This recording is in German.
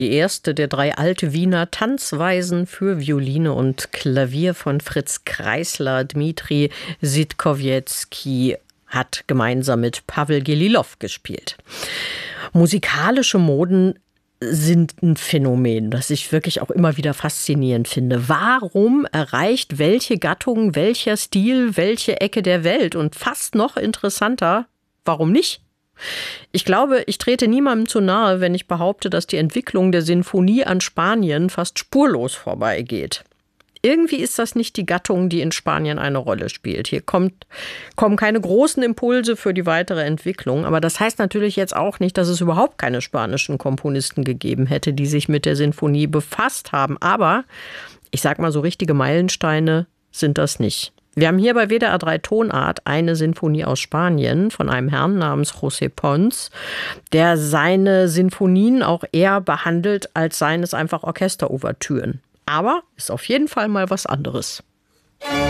Die erste der 3 alte Wiener Tanzweisen für Violine und Klavier von Fritz Kreisler. Dmitri Sitkowiecki hat gemeinsam mit Pawel Gelilow gespielt. Musikalische Moden sind ein Phänomen, das ich wirklich auch immer wieder faszinierend finde. Warum erreicht welche Gattung, welcher Stil, welche Ecke der Welt? Und fast noch interessanter, warum nicht? Ich glaube, ich trete niemandem zu nahe, wenn ich behaupte, dass die Entwicklung der Sinfonie an Spanien fast spurlos vorbeigeht. Irgendwie ist das nicht die Gattung, die in Spanien eine Rolle spielt. Hier kommen keine großen Impulse für die weitere Entwicklung. Aber das heißt natürlich jetzt auch nicht, dass es überhaupt keine spanischen Komponisten gegeben hätte, die sich mit der Sinfonie befasst haben. Aber ich sag mal, so richtige Meilensteine sind das nicht. Wir haben hier bei WDR 3 Tonart eine Sinfonie aus Spanien von einem Herrn namens José Pons, der seine Sinfonien auch eher behandelt, als seien es einfach Orchesterouvertüren. Aber ist auf jeden Fall mal was anderes.